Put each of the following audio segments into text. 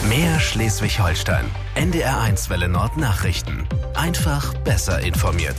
Mehr Schleswig-Holstein. NDR1 Welle Nord Nachrichten. Einfach besser informiert.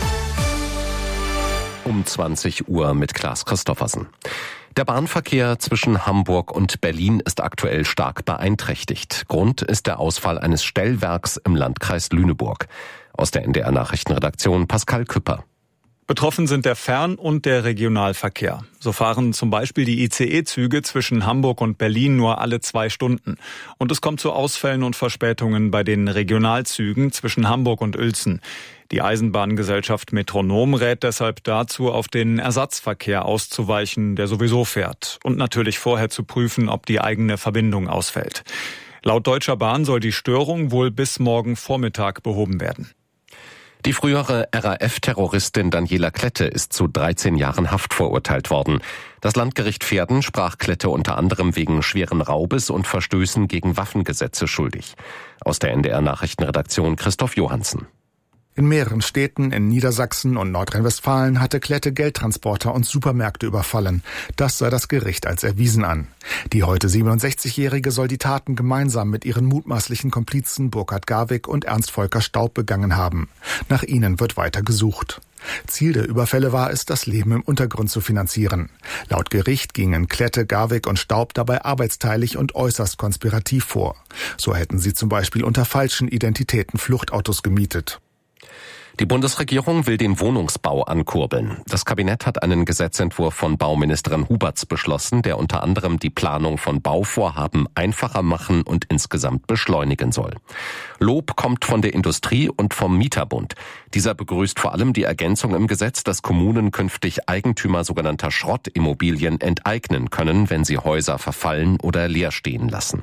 Um 20 Uhr mit Klaas Christoffersen. Der Bahnverkehr zwischen Hamburg und Berlin ist aktuell stark beeinträchtigt. Grund ist der Ausfall eines Stellwerks im Landkreis Lüneburg. Aus der NDR-Nachrichtenredaktion Pascal Küpper. Betroffen sind der Fern- und der Regionalverkehr. So fahren zum Beispiel die ICE-Züge zwischen Hamburg und Berlin nur alle 2 Stunden. Und es kommt zu Ausfällen und Verspätungen bei den Regionalzügen zwischen Hamburg und Uelzen. Die Eisenbahngesellschaft Metronom rät deshalb dazu, auf den Ersatzverkehr auszuweichen, der sowieso fährt. Und natürlich vorher zu prüfen, ob die eigene Verbindung ausfällt. Laut Deutscher Bahn soll die Störung wohl bis morgen Vormittag behoben werden. Die frühere RAF-Terroristin Daniela Klette ist zu 13 Jahren Haft verurteilt worden. Das Landgericht Verden sprach Klette unter anderem wegen schweren Raubes und Verstößen gegen Waffengesetze schuldig. Aus der NDR-Nachrichtenredaktion Christoph Johansen. In mehreren Städten in Niedersachsen und Nordrhein-Westfalen hatte Klette Geldtransporter und Supermärkte überfallen. Das sah das Gericht als erwiesen an. Die heute 67-Jährige soll die Taten gemeinsam mit ihren mutmaßlichen Komplizen Burkhard Garwig und Ernst Volker Staub begangen haben. Nach ihnen wird weiter gesucht. Ziel der Überfälle war es, das Leben im Untergrund zu finanzieren. Laut Gericht gingen Klette, Garwig und Staub dabei arbeitsteilig und äußerst konspirativ vor. So hätten sie zum Beispiel unter falschen Identitäten Fluchtautos gemietet. Die Bundesregierung will den Wohnungsbau ankurbeln. Das Kabinett hat einen Gesetzentwurf von Bauministerin Huberts beschlossen, der unter anderem die Planung von Bauvorhaben einfacher machen und insgesamt beschleunigen soll. Lob kommt von der Industrie und vom Mieterbund. Dieser begrüßt vor allem die Ergänzung im Gesetz, dass Kommunen künftig Eigentümer sogenannter Schrottimmobilien enteignen können, wenn sie Häuser verfallen oder leer stehen lassen.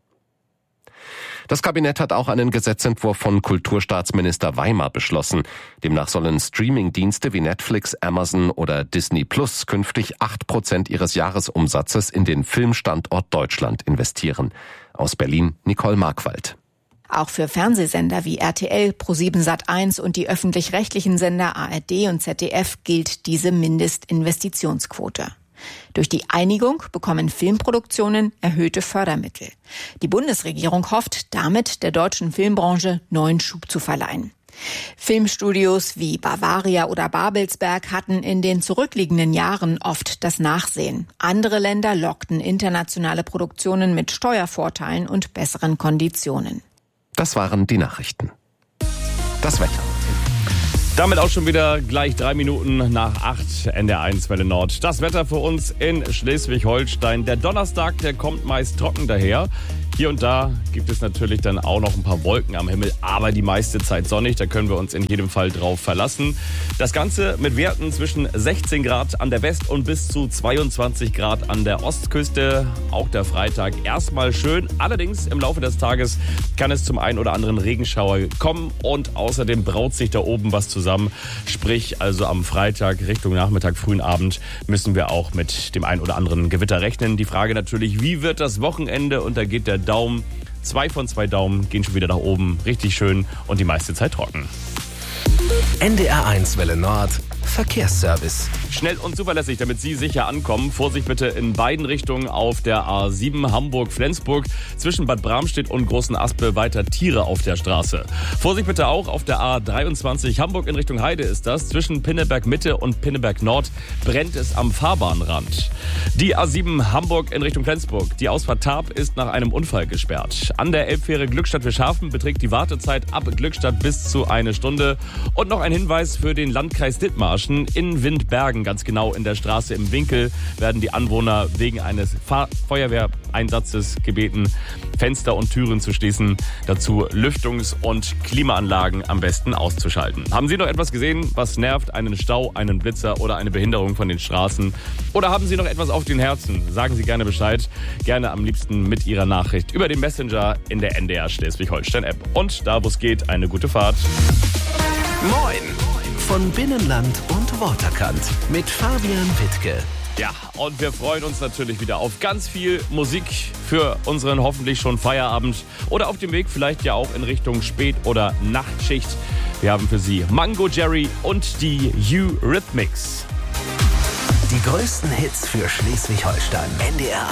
Das Kabinett hat auch einen Gesetzentwurf von Kulturstaatsminister Weimer beschlossen. Demnach sollen Streamingdienste wie Netflix, Amazon oder Disney Plus künftig 8% ihres Jahresumsatzes in den Filmstandort Deutschland investieren. Aus Berlin Nicole Markwald. Auch für Fernsehsender wie RTL, ProSieben Sat.1 und die öffentlich-rechtlichen Sender ARD und ZDF gilt diese Mindestinvestitionsquote. Durch die Einigung bekommen Filmproduktionen erhöhte Fördermittel. Die Bundesregierung hofft, damit der deutschen Filmbranche neuen Schub zu verleihen. Filmstudios wie Bavaria oder Babelsberg hatten in den zurückliegenden Jahren oft das Nachsehen. Andere Länder lockten internationale Produktionen mit Steuervorteilen und besseren Konditionen. Das waren die Nachrichten. Das Wetter. Damit auch schon wieder gleich 3 Minuten nach 8 NDR1 Welle Nord. Das Wetter für uns in Schleswig-Holstein. Der Donnerstag, der kommt meist trocken daher. Hier und da gibt es natürlich dann auch noch ein paar Wolken am Himmel, aber die meiste Zeit sonnig. Da können wir uns in jedem Fall drauf verlassen. Das Ganze mit Werten zwischen 16 Grad an der West- und bis zu 22 Grad an der Ostküste. Auch der Freitag erstmal schön. Allerdings im Laufe des Tages kann es zum einen oder anderen Regenschauer kommen und außerdem braut sich da oben was zusammen. Sprich, also am Freitag Richtung Nachmittag, frühen Abend müssen wir auch mit dem einen oder anderen Gewitter rechnen. Die Frage natürlich, wie wird das Wochenende? Und da geht der Daumen, 2 von 2 Daumen gehen schon wieder nach oben. Richtig schön und die meiste Zeit trocken. NDR1 Welle Nord Verkehrsservice. Schnell und zuverlässig, damit Sie sicher ankommen. Vorsicht bitte in beiden Richtungen auf der A7 Hamburg-Flensburg. Zwischen Bad Bramstedt und Großen Aspe weiter Tiere auf der Straße. Vorsicht bitte auch auf der A23 Hamburg in Richtung Heide ist das. Zwischen Pinneberg Mitte und Pinneberg Nord brennt es am Fahrbahnrand. Die A7 Hamburg in Richtung Flensburg. Die Ausfahrt Tarp ist nach einem Unfall gesperrt. An der Elbfähre Glückstadt-Wilschafen beträgt die Wartezeit ab Glückstadt bis zu 1 Stunde. Und noch ein Hinweis für den Landkreis Dithmarschen. In Windbergen, ganz genau in der Straße im Winkel, werden die Anwohner wegen eines Feuerwehreinsatzes gebeten, Fenster und Türen zu schließen. Dazu Lüftungs- und Klimaanlagen am besten auszuschalten. Haben Sie noch etwas gesehen, was nervt? Einen Stau, einen Blitzer oder eine Behinderung von den Straßen? Oder haben Sie noch etwas auf den Herzen? Sagen Sie gerne Bescheid. Gerne am liebsten mit Ihrer Nachricht über den Messenger in der NDR Schleswig-Holstein-App. Und da, wo es geht, eine gute Fahrt. Moin von Binnenland und Waterkant mit Fabian Wittke. Ja, und wir freuen uns natürlich wieder auf ganz viel Musik für unseren hoffentlich schon Feierabend oder auf dem Weg vielleicht ja auch in Richtung Spät- oder Nachtschicht. Wir haben für Sie Mango Jerry und die Eurythmics. Die größten Hits für Schleswig-Holstein. NDR